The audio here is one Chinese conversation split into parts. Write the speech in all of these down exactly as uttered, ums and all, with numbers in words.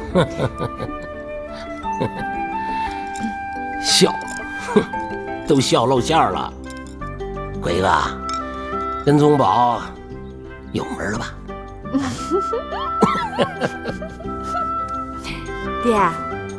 笑，哼，都笑露馅了。鬼哥，跟宗宝有门了吧？ 爹啊，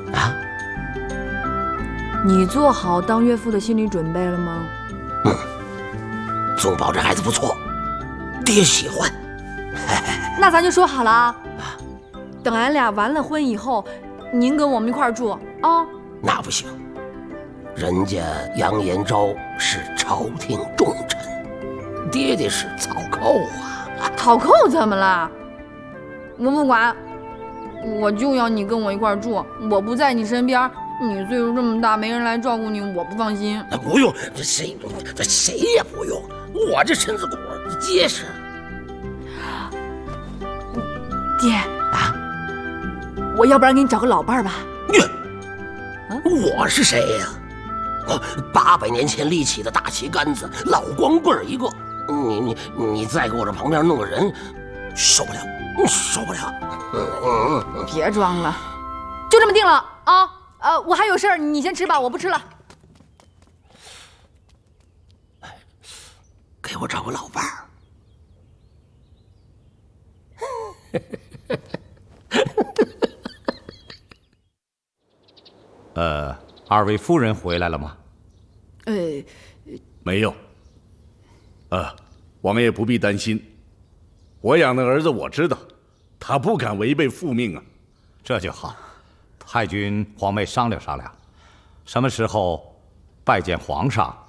你做好当岳父的心理准备了吗？ 嗯，宗宝这孩子不错，爹喜欢。 那咱就说好了啊，等俺俩完了婚以后，您跟我们一块儿住啊。 那不行，人家杨延昭是朝廷重臣，爹爹是草寇啊。 草寇怎么了？我不管，我就要你跟我一块儿住。我不在你身边，你岁数这么大，没人来照顾你，我不放心。 那不用，这谁这谁也不用，我这身子骨结实。 爹啊， 我要不然给你找个老伴儿吧。 我是谁呀？哦，八百年前立起的大旗杆子，老光棍一个。你你你再给我这旁边弄个人，受不了，受不了。嗯嗯、 别装了，就这么定了啊！呃，我还有事儿，你先吃吧，我不吃了。 给我找个老伴儿。 呃，二位夫人回来了吗？ 呃， 没有。呃，王爷不必担心，我养的儿子我知道，他不敢违背父命啊。 这就好。太君、皇妹商量商量，什么时候拜见皇上，